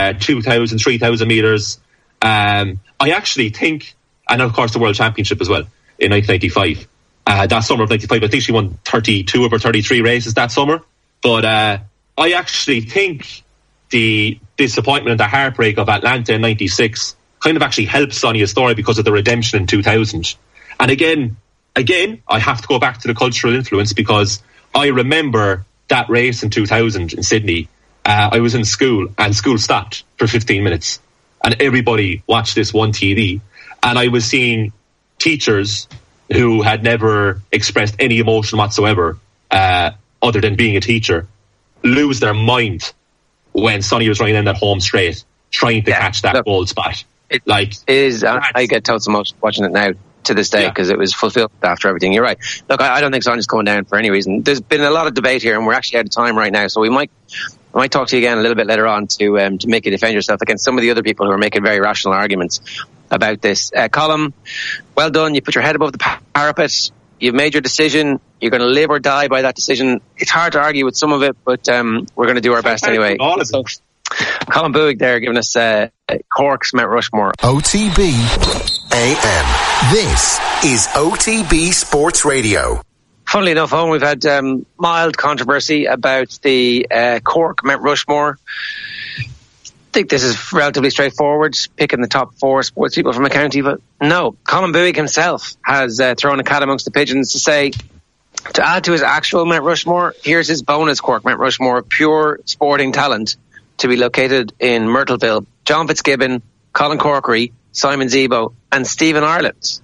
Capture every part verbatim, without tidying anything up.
uh, two thousand, three thousand metres. Um, I actually think, and of course the World Championship as well in nineteen ninety-five. Uh, that summer of ninety-five, I think she won thirty-two of her thirty-three races that summer. But uh, I actually think the disappointment and the heartbreak of Atlanta in ninety-six kind of actually helped Sonia's story because of the redemption in two thousand. And again, again, I have to go back to the cultural influence, because I remember that race in two thousand in Sydney. Uh, I was in school and school stopped for fifteen minutes and everybody watched this one T V, and I was seeing teachers who had never expressed any emotion whatsoever uh, other than being a teacher lose their mind when Sonia was running in that home straight trying to yeah, catch that look, gold spot. It, like it is, I, I get total emotion watching it now to this day, because yeah. it was fulfilled after everything. You're right. Look, I, I don't think Sonia's coming down for any reason. There's been a lot of debate here, and we're actually out of time right now, so we might I might talk to you again a little bit later on to um, to make you defend yourself against some of the other people who are making very rational arguments about this. Uh, Colm, well done. You put your head above the parapet. You've made your decision. You're going to live or die by that decision. It's hard to argue with some of it, but um, we're going to do our best anyway. All of so, Colm Buig there giving us uh, Cork's Mount Rushmore. O T B A M. This is O T B Sports Radio. Funnily enough, Owen, we've had um, mild controversy about the uh, Cork Mount Rushmore. I think this is relatively straightforward, picking the top four sports people from a county, but no, Colm Buig himself has uh, thrown a cat amongst the pigeons to say, to add to his actual Mount Rushmore, here's his bonus Cork Mount Rushmore, pure sporting talent, to be located in Myrtleville. John Fitzgibbon, Colin Corkery, Simon Zebo, and Stephen Ireland.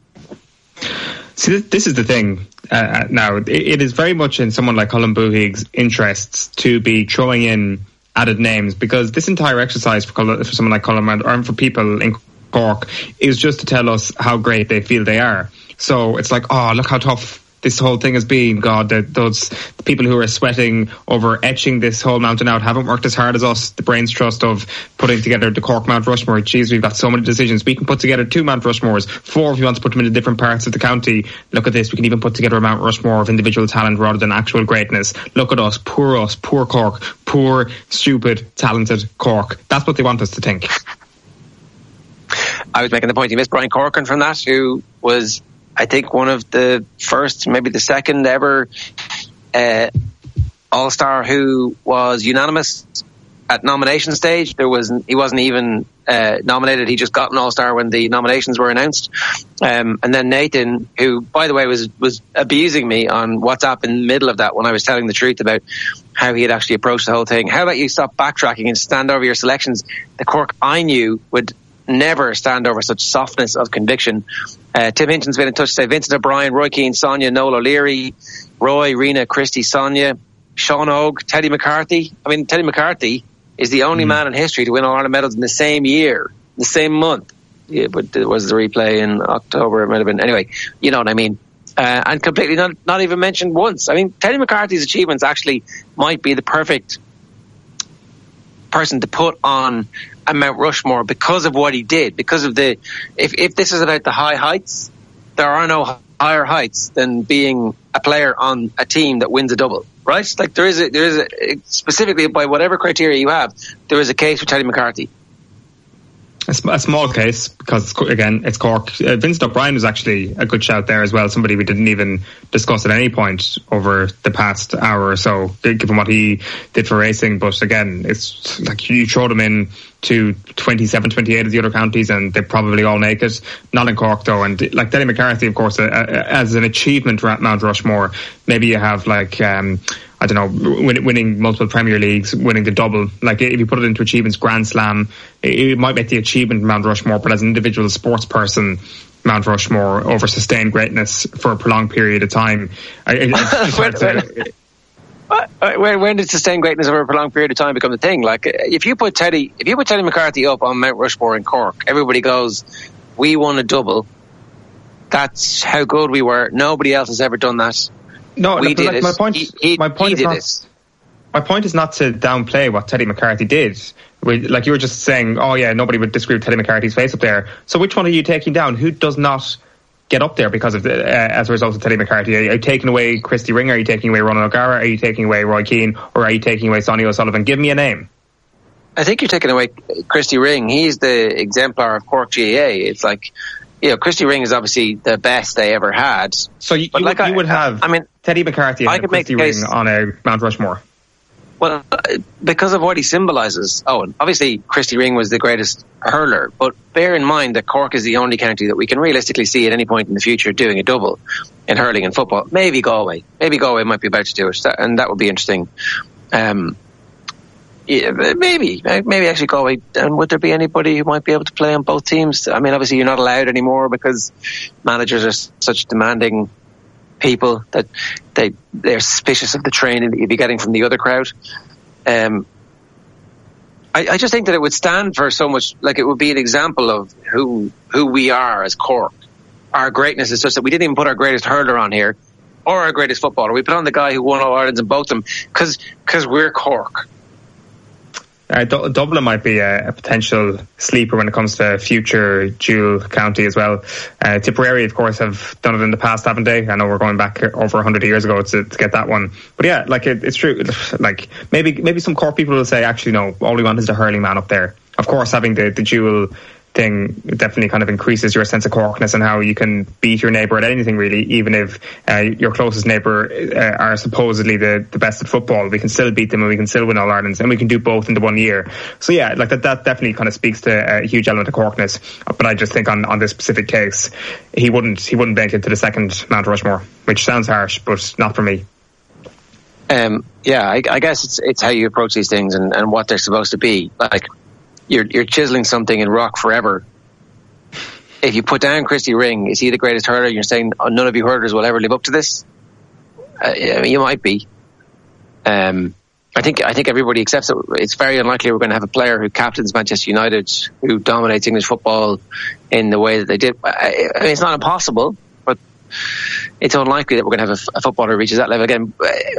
See, this is the thing uh, now. It, it is very much in someone like Colm Buig's interests to be throwing in added names, because this entire exercise for, for someone like Colm, or for people in Cork, is just to tell us how great they feel they are. So it's like, oh, look how tough this whole thing has been. God, the, those the people who are sweating over etching this whole mountain out haven't worked as hard as us. The brains trust of putting together the Cork Mount Rushmore. Jeez, we've got so many decisions. We can put together two Mount Rushmores, four if you want to put them into different parts of the county. Look at this. We can even put together a Mount Rushmore of individual talent rather than actual greatness. Look at us. Poor us. Poor Cork. Poor, stupid, talented Cork. That's what they want us to think. I was making the point, you missed Brian Corcoran from that, who was, I think, one of the first, maybe the second ever uh, All-Star who was unanimous at nomination stage. There was he wasn't even uh, nominated; he just got an All-Star when the nominations were announced. Um, and then Nathan, who, by the way, was was abusing me on WhatsApp in the middle of that when I was telling the truth about how he had actually approached the whole thing. How about you stop backtracking and stand over your selections? The Cork I knew would never stand over such softness of conviction. Uh, Tim Hinton's been in touch to say Vincent O'Brien, Roy Keane, Sonia, Noel O'Leary, Roy, Rena, Christy, Sonia, Sean Ogue, Teddy McCarthy. I mean, Teddy McCarthy is the only mm. man in history to win All Ireland medals in the same year, the same month. Yeah, but there was the replay in October, it might have been. Anyway, you know what I mean. Uh, and completely not, not even mentioned once. I mean, Teddy McCarthy's achievements actually might be the perfect person to put on a Mount Rushmore because of what he did, because of the, if, if this is about the high heights, there are no higher heights than being a player on a team that wins a double, right? Like there is a, there is a, specifically by whatever criteria you have, there is a case for Teddy McCarthy. A, sm- a small case, because again, it's Cork. Uh, Vincent O'Brien was actually a good shout there as well. Somebody we didn't even discuss at any point over the past hour or so, given what he did for racing. But again, it's like you throw them in to twenty-seven, twenty-eight of the other counties and they probably all make it. Not in Cork though. And like Teddy McCarthy, of course, uh, uh, as an achievement at Mount Rushmore, maybe you have like, um, I don't know, win, winning multiple Premier Leagues, winning the double. Like if you put it into achievements, Grand Slam, it, it might make the achievement Mount Rushmore, but as an individual sports person, Mount Rushmore over sustained greatness for a prolonged period of time. I, it, it's hard to, When, when did sustained greatness over a prolonged period of time become the thing? Like, if you put Teddy, if you put Teddy McCarthy up on Mount Rushmore in Cork, everybody goes, "We won a double. That's how good we were. Nobody else has ever done that. No, we no, did like it. My point, he, he, my point he is did not. it. My point is not to downplay what Teddy McCarthy did. We, like you were just saying, oh yeah, nobody would disagree with Teddy McCarthy's face up there. So which one are you taking down? Who does not get up there because of the, uh, as a result of Teddy McCarthy? Are you taking away Christy Ring? Are you taking away Ronan O'Gara? Are you taking away Roy Keane? Or are you taking away Sonia O'Sullivan? Give me a name. I think you're taking away Christy Ring. He's the exemplar of Cork G A A. It's like, you know, Christy Ring is obviously the best they ever had. So you, you, like would, I, you would have I mean, Teddy McCarthy and Christy Ring on a Mount Rushmore. Well, because of what he symbolises. Oh, and obviously Christy Ring was the greatest hurler, but bear in mind that Cork is the only county that we can realistically see at any point in the future doing a double in hurling and football. Maybe Galway. Maybe Galway might be about to do it, and that would be interesting. Um, yeah, maybe. Maybe actually Galway. And would there be anybody who might be able to play on both teams? I mean, obviously you're not allowed anymore because managers are such demanding people that they they're suspicious of the training that you'd be getting from the other crowd. Um, I, I just think that it would stand for so much. Like, it would be an example of who who we are as Cork. Our greatness is such that we didn't even put our greatest hurler on here or our greatest footballer. We put on the guy who won All Irelands in both of them because because we're Cork. Uh, D- Dublin might be a, a potential sleeper when it comes to future dual county as well. Uh, Tipperary, of course, have done it in the past, haven't they? I know we're going back over one hundred years ago to, to get that one. But yeah, like it, it's true. Like maybe maybe some Cork people will say, actually, no, all we want is a hurling man up there. Of course, having the, the dual thing definitely kind of increases your sense of Corkness and how you can beat your neighbour at anything, really, even if uh, your closest neighbour uh, are supposedly the, the best at football. We can still beat them and we can still win All Irelands, and we can do both in the one year. So yeah, like that, that definitely kind of speaks to a huge element of Corkness. But I just think on, on this specific case, he wouldn't he wouldn't make it to the second Mount Rushmore, which sounds harsh, but not for me. Um, yeah, I, I guess it's it's how you approach these things and, and what they're supposed to be. Like, You're, you're chiseling something in rock forever. If you put down Christy Ring, is he the greatest hurler? You're saying oh, none of you hurlers will ever live up to this? Uh, I mean, you might be. Um, I think I think everybody accepts it. It's very unlikely we're going to have a player who captains Manchester United, who dominates English football in the way that they did. I, I mean, it's not impossible, but it's unlikely that we're going to have a, a footballer who reaches that level again.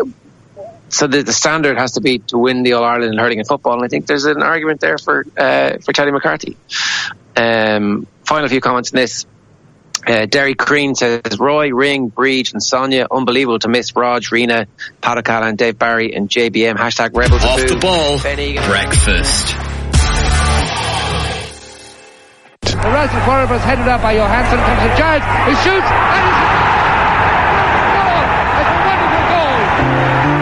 So the, the standard has to be to win the All Ireland in hurling and football, and I think there's an argument there for uh, for Teddy McCarthy. Um, final few comments on this. Uh, Derry Crean says, Roy, Ring, Breach and Sonia, unbelievable to miss Raj, Rena, Pat O'Callaghan, Dave Barry and J B M. Hashtag Rebels. Off the ball. Breakfast. The Russell forward was headed up by Johansson, comes to George, he shoots, and he's